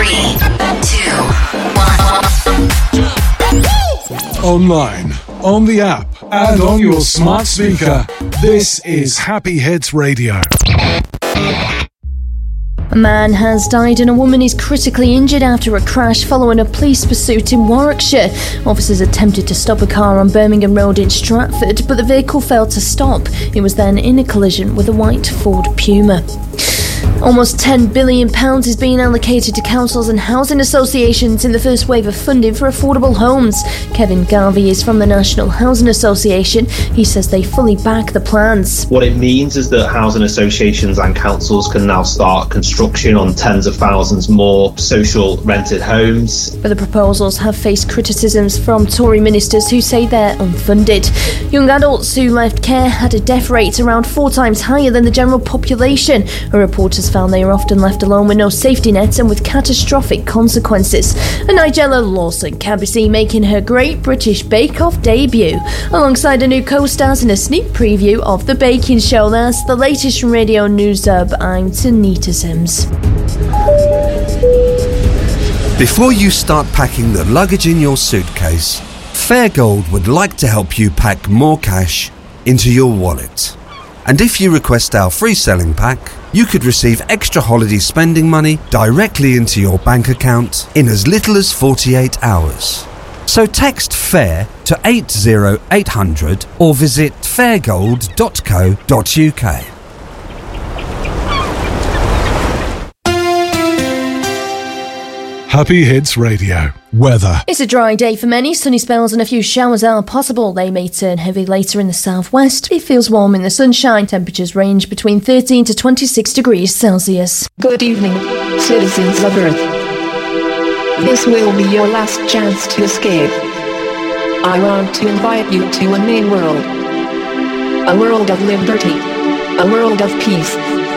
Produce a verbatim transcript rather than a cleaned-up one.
Three, two, one. Online, on the app, and on your smart speaker. This is Happy Hits Radio. A man has died and a woman is critically injured after a crash following a police pursuit in Warwickshire. Officers attempted to stop a car on Birmingham Road in Stratford, but the vehicle failed to stop. It was then in a collision with a white Ford Puma. Almost ten billion pounds is being allocated to councils and housing associations in the first wave of funding for affordable homes. Kevin Garvey is from the National Housing Association. He says they fully back the plans. What it means is that housing associations and councils can now start construction on tens of thousands more social rented homes. But the proposals have faced criticisms from Tory ministers who say they're unfunded. Young adults who left care had a death rate around four times higher than the general population. A report has found they are often left alone with no safety nets and with catastrophic consequences. And Nigella Lawson can be seen making her Great British Bake Off debut, alongside her new co-stars in a sneak preview of The Baking Show. That's the latest from Radio News Hub. I'm Tanita Sims. Before you start packing the luggage in your suitcase, Fairgold would like to help you pack more cash into your wallet. And if you request our free selling pack, you could receive extra holiday spending money directly into your bank account in as little as forty-eight hours. So text FAIR to eight zero eight hundred or visit fairgold dot co dot uk. Happy Hits Radio. Weather. It's a dry day for many. Sunny spells and a few showers are possible. They may turn heavy later in the southwest. It feels warm in the sunshine. Temperatures range between thirteen to twenty-six degrees Celsius. Good evening, citizens of Earth. This will be your last chance to escape. I want to invite you to a new world. A world of liberty. A world of peace.